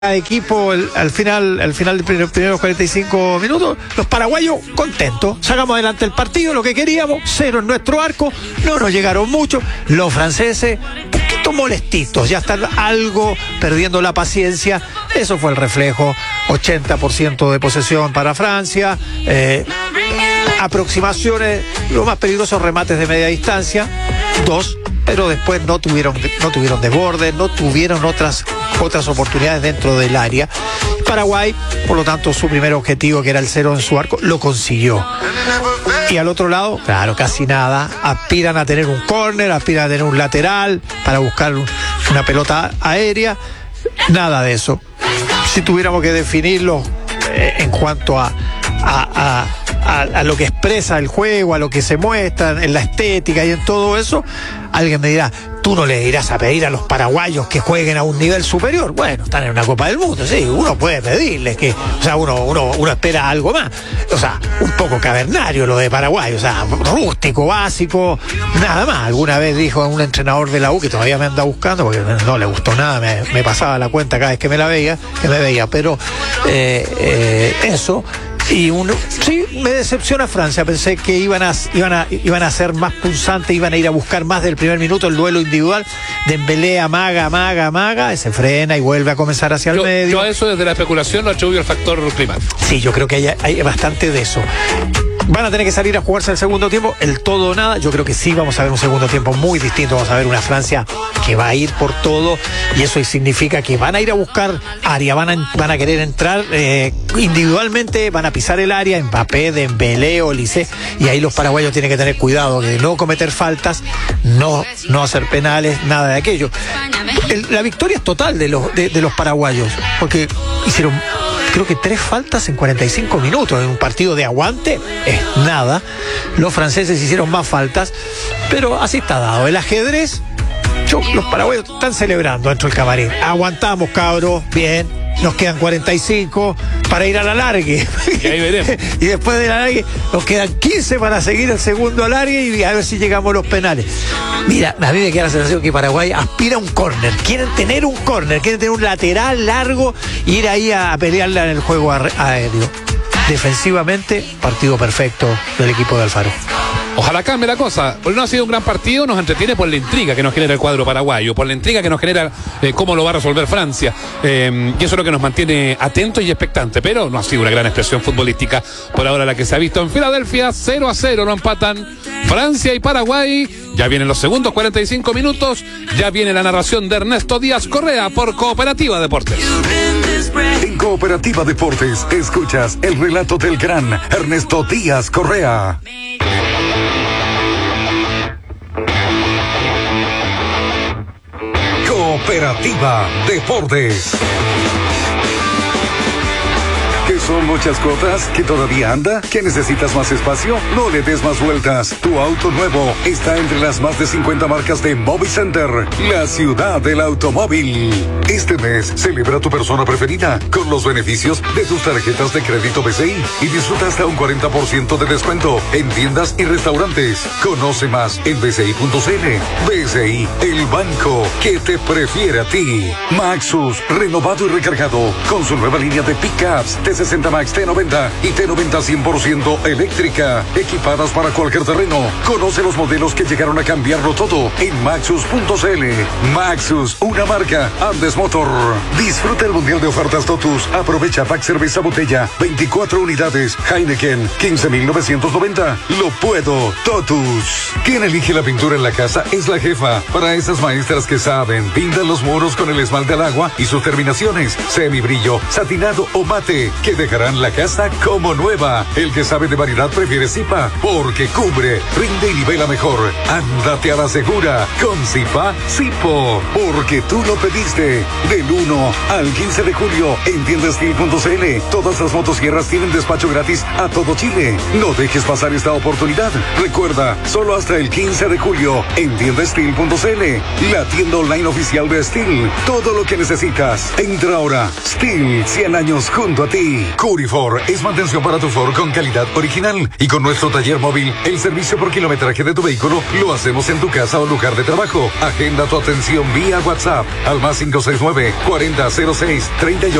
equipo al final de primeros 45 minutos, los paraguayos contentos, sacamos adelante el partido, lo que queríamos, 0 en nuestro arco, no nos llegaron mucho, los franceses un poquito molestitos, ya están algo perdiendo la paciencia, eso fue el reflejo, 80% de posesión para Francia, aproximaciones, los más peligrosos remates de media distancia, 2, pero después no tuvieron desbordes, no tuvieron otras oportunidades dentro del área. Paraguay, por lo tanto, su primer objetivo, que era el 0 en su arco, lo consiguió. Y al otro lado, claro, casi nada. Aspiran a tener un córner, aspiran a tener un lateral para buscar una pelota aérea. Nada de eso. Si tuviéramos que definirlo en cuanto a lo que expresa el juego, a lo que se muestra en la estética y en todo eso, alguien me dirá, tú no le irás a pedir a los paraguayos que jueguen a un nivel superior. Bueno, están en una Copa del Mundo, sí, uno puede pedirles que, o sea, uno espera algo más, o sea, un poco cavernario lo de Paraguay, o sea, rústico, básico, nada más. Alguna vez dijo a un entrenador de la U, que todavía me anda buscando porque no le gustó nada, me pasaba la cuenta cada vez que me veía, pero eso. Y sí, me decepciona Francia. Pensé que iban a ser más punzantes, iban a ir a buscar más del primer minuto el duelo individual. Dembélé amaga, se frena y vuelve a comenzar hacia el medio. Yo a eso desde la especulación lo atribuyo al factor climático. Sí, yo creo que hay bastante de eso. Van a tener que salir a jugarse el segundo tiempo, el todo o nada. Yo creo que sí vamos a ver un segundo tiempo muy distinto. Vamos a ver una Francia que va a ir por todo, y eso significa que van a ir a buscar área, van a querer entrar individualmente, van a pisar el área, Mbappé, Dembélé, Olise, y ahí los paraguayos tienen que tener cuidado de no cometer faltas, no hacer penales, nada de aquello. La victoria es total de los paraguayos, porque hicieron, creo que 3 faltas en 45 minutos en un partido de aguante, es nada. Los franceses hicieron más faltas, pero así está dado el ajedrez. Los paraguayos están celebrando dentro del camarín. Aguantamos, cabros, bien. Nos quedan 45 para ir al alargue. Y ahí veremos. Y después del alargue nos quedan 15 para seguir el segundo alargue y a ver si llegamos a los penales. Mira, a mí me queda la sensación que Paraguay aspira a un córner. Quieren tener un córner, quieren tener un lateral largo y ir ahí a pelearla en el juego aéreo. Defensivamente, partido perfecto del equipo de Alfaro. Ojalá cambie la cosa. No ha sido un gran partido, nos entretiene por la intriga que nos genera el cuadro paraguayo, por la intriga que nos genera cómo lo va a resolver Francia. Y eso es lo que nos mantiene atentos y expectantes, pero no ha sido una gran expresión futbolística por ahora la que se ha visto en Filadelfia. 0-0, no empatan Francia y Paraguay. Ya vienen los segundos 45 minutos, ya viene la narración de Ernesto Díaz Correa por Cooperativa Deportes. En Cooperativa Deportes escuchas el relato del gran Ernesto Díaz Correa. Cooperativa Deportes. ¿Qué son muchas cuotas? ¿Que todavía anda? ¿Que necesitas más espacio? No le des más vueltas. Tu auto nuevo está entre las más de 50 marcas de Movicenter, la ciudad del automóvil. Este mes celebra tu persona preferida con los beneficios de tus tarjetas de crédito BCI y disfruta hasta un 40% de descuento en tiendas y restaurantes. Conoce más en bci.cl. BCI, el banco que te prefiere a ti. Maxus, renovado y recargado con su nueva línea de pickups T60 Max, T90 y T90 100% eléctrica, equipadas para cualquier terreno. Conoce los modelos que llegaron a cambiarlo todo en Maxus.cl. Maxus, una marca Andes Motor. Disfruta el mundial de ofertas Totus. Aprovecha pack cerveza botella, 24 unidades. Heineken, 15,990. Lo puedo, Totus. Quien elige la pintura en la casa es la jefa. Para esas maestras que saben, pintan los muros con el esmalte al agua y sus terminaciones, semibrillo, satinado o mate, que dejarán la casa como nueva. El que sabe de variedad prefiere Zipa, porque cubre, rinde y nivela mejor. Ándate a la segura con Zipa Zipo, porque tú lo pediste. Del 1 al 15 de julio en tiendastil.cl. Todas las motosierras tienen despacho gratis a todo Chile. No dejes pasar esta oportunidad. Recuerda, solo hasta el 15 de julio en tiendastil.cl, la tienda online oficial de Steel. Todo lo que necesitas. Entra ahora, Steel, 100 años junto a ti. Curifor es mantención para tu Ford con calidad original. Y con nuestro taller móvil, el servicio por kilometraje de tu vehículo lo hacemos en tu casa o lugar de trabajo. Agenda tu atención vía WhatsApp al +569 4006 38.